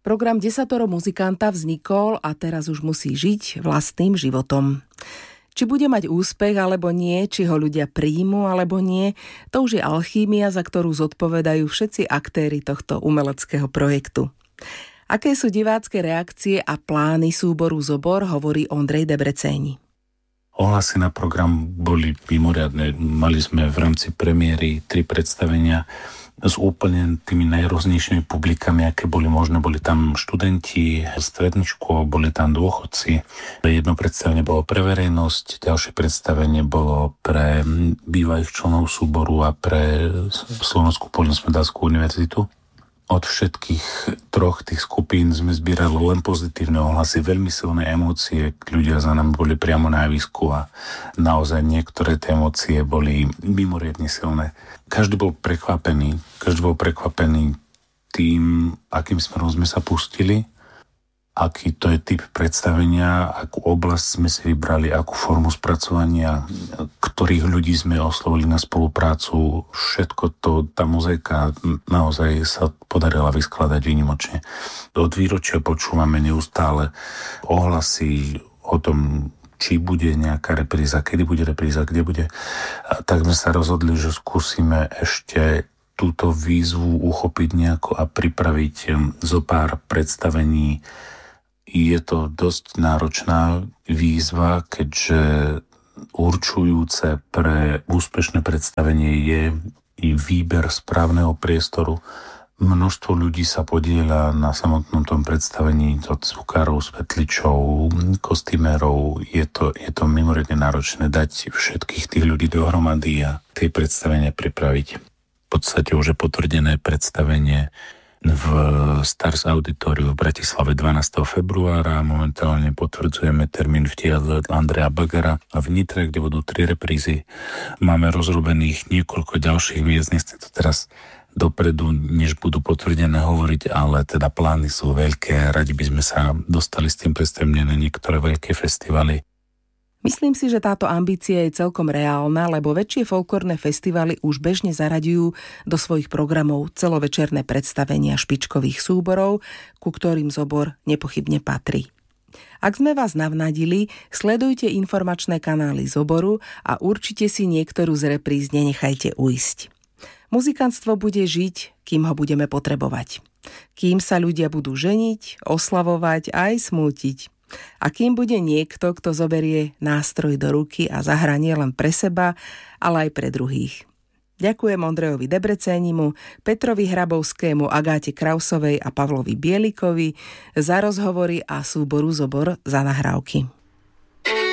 Program Desatoro muzikanta vznikol a teraz už musí žiť vlastným životom. Či bude mať úspech alebo nie, či ho ľudia príjmu alebo nie, to už je alchýmia, za ktorú zodpovedajú všetci aktéri tohto umeleckého projektu. Aké sú divácké reakcie a plány súboru Zobor, hovorí Ondrej Debreceni. Ohlasy na program boli mimoriadne. Mali sme v rámci premiéry 3 predstavenia s úplne tými najrôznejšími publikami, aké boli možné. Boli tam študenti, stredných škôl, boli tam dôchodci. Jedno predstavenie bolo pre verejnosť, ďalšie predstavenie bolo pre bývalých členov súboru a pre Slovenskú poľnohospodársku univerzitu. Od všetkých 3 tých skupín sme zbierali len pozitívne ohlasy, veľmi silné emócie. Ľudia za nami boli priamo na javisku a naozaj niektoré tie emócie boli mimoriadne silné. Každý bol prekvapený tým, akým smerom sme sa pustili, aký to je typ predstavenia, akú oblasť sme si vybrali, akú formu spracovania, ktorých ľudí sme oslovili na spoluprácu. Všetko to, tá mozaika naozaj sa podarila vyskladať výnimočne. Od výročia počúvame neustále ohlasy o tom, či bude nejaká repríza, kedy bude repríza, kde bude. A tak sme sa rozhodli, že skúsime ešte túto výzvu uchopiť nejako a pripraviť zo pár predstavení. Je to dosť náročná výzva, keďže určujúce pre úspešné predstavenie je i výber správneho priestoru. Množstvo ľudí sa podieľa na samotnom tom predstavení, od zvukárov, svetličov, kostýmerov. Je to mimoriadne náročné dať všetkých tých ľudí dohromady a tie predstavenia pripraviť. V podstate už je potvrdené predstavenie v Stars Auditoriu v Bratislave 12. februára. Momentálne potvrdzujeme termín v divadle Andreja Bagara a v Nitre, kde budú 3 reprízy. Máme rozrobených niekoľko ďalších miest, nechcem to teraz dopredu, než budú potvrdené hovoriť, ale teda plány sú veľké. Radi by sme sa dostali s tým predstavením na niektoré veľké festivaly. Myslím si, že táto ambícia je celkom reálna, lebo väčšie folklórne festivaly už bežne zaraďujú do svojich programov celovečerné predstavenia špičkových súborov, ku ktorým Zobor nepochybne patrí. Ak sme vás navnadili, sledujte informačné kanály Zoboru a určite si niektorú z repríz nenechajte ujsť. Muzikantstvo bude žiť, kým ho budeme potrebovať. Kým sa ľudia budú ženiť, oslavovať aj smútiť. A kým bude niekto, kto zoberie nástroj do ruky a zahranie len pre seba, ale aj pre druhých. Ďakujem Ondrejovi Debrecenimu, Petrovi Hrabovskému, Agáte Krausovej a Pavlovi Bielikovi za rozhovory a súboru Zobor za nahrávky.